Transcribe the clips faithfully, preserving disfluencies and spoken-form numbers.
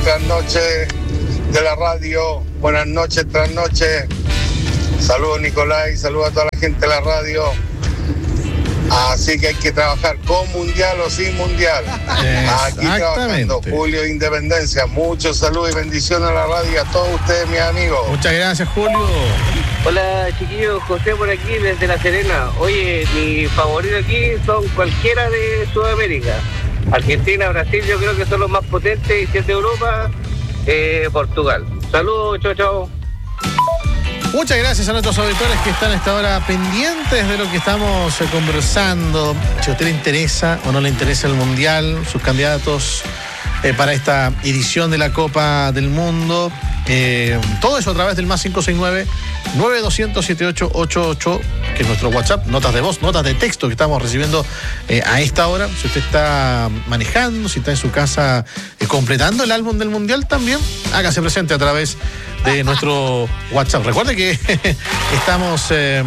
trasnoche de la radio. Buenas noches, trasnoche. Saludos, Nicolás, saludos a toda la gente de la radio. Así que hay que trabajar con mundial o sin mundial. Aquí trabajando, Julio Independencia. Muchos saludos y bendiciones a la radio y a todos ustedes, mis amigos. Muchas gracias, Julio. Hola, chiquillos, José por aquí desde La Serena. Oye, mi favorito aquí son cualquiera de Sudamérica. Argentina, Brasil, yo creo que son los más potentes, y si es de Europa, eh, Portugal. Saludos, chao, chao. Muchas gracias a nuestros auditores que están a esta hora pendientes de lo que estamos eh, conversando. Si a usted le interesa o no le interesa el Mundial, sus candidatos eh, para esta edición de la Copa del Mundo, eh, todo eso a través del más cinco seis nueve, nueve dos cero cero, siete ocho ocho ocho, que es nuestro WhatsApp, notas de voz, notas de texto que estamos recibiendo eh, a esta hora. Si usted está manejando, si está en su casa eh, completando el álbum del Mundial también, hágase presente a través de nuestro WhatsApp. Recuerde que estamos eh,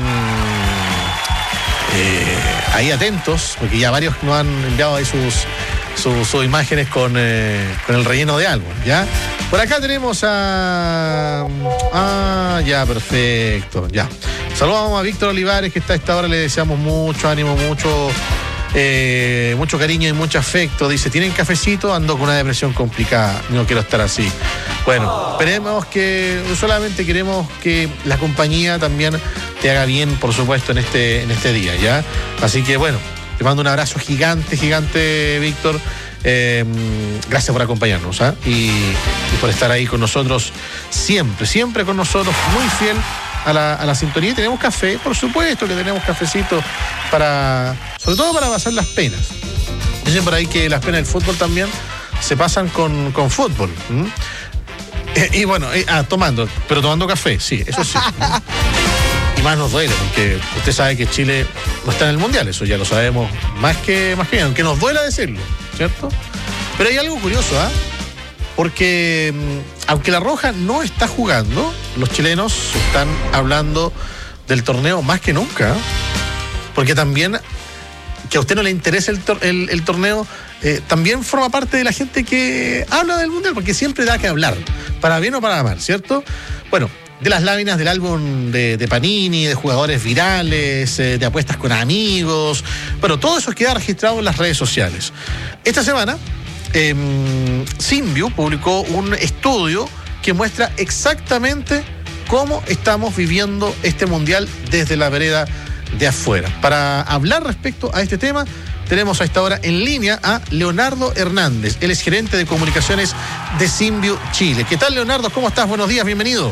eh, ahí atentos, porque ya varios nos han enviado ahí sus, sus, sus imágenes con, eh, con el relleno de álbum, ¿ya? Por acá tenemos a... Ah, ya, perfecto, ya. Saludamos a Víctor Olivares, que está a esta hora, le deseamos mucho ánimo, mucho... Eh, mucho cariño y mucho afecto. Dice, ¿tienen cafecito? Ando con una depresión complicada, no quiero estar así. Bueno, esperemos que, solamente queremos que la compañía también te haga bien, por supuesto, en este, en este día, ¿ya? Así que bueno, te mando un abrazo gigante, gigante, Víctor. Eh, gracias por acompañarnos, ¿eh? y, y por estar ahí con nosotros siempre, siempre con nosotros, muy fiel a la, a la sintonía. Y tenemos café, por supuesto que tenemos cafecito para, sobre todo para pasar las penas. Dicen por ahí que las penas del fútbol también se pasan con, con fútbol. ¿Mm? Eh, y bueno, eh, ah, tomando, pero tomando café, sí, eso sí. Y más nos duele, porque usted sabe que Chile no está en el Mundial, eso ya lo sabemos más que, más que bien, aunque nos duela decirlo, ¿cierto? Pero hay algo curioso, ¿ah? ¿eh? Porque aunque la Roja no está jugando, los chilenos están hablando del torneo más que nunca. Porque también, que a usted no le interese el, tor- el, el torneo, eh, también forma parte de la gente que habla del Mundial, porque siempre da que hablar, para bien o para mal, ¿cierto? Bueno, de las láminas del álbum de, de Panini, de jugadores virales, eh, de apuestas con amigos, bueno, todo eso queda registrado en las redes sociales. Esta semana... Eh, Simview publicó un estudio que muestra exactamente cómo estamos viviendo este mundial desde la vereda de afuera. Para hablar respecto a este tema, tenemos a esta hora en línea a Leonardo Hernández. Él es gerente de comunicaciones de Simview Chile. ¿Qué tal, Leonardo? ¿Cómo estás? Buenos días, bienvenido.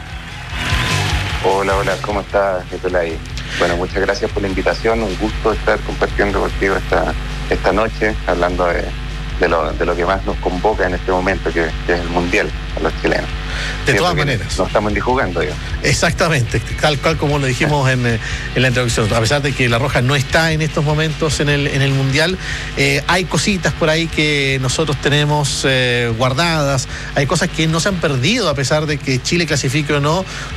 Hola, hola, ¿cómo estás, Nicolás? Bueno, muchas gracias por la invitación. Un gusto estar compartiendo contigo esta, esta noche, hablando de... De lo, de lo que más nos convoca en este momento, que, que es el Mundial a los chilenos. De todas maneras. No estamos ni jugando ya. Exactamente, tal cual como lo dijimos en, en la introducción. A pesar de que la Roja no está en estos momentos en el, en el Mundial, eh, hay cositas por ahí que nosotros tenemos eh, guardadas, hay cosas que no se han perdido a pesar de que Chile clasifique o no.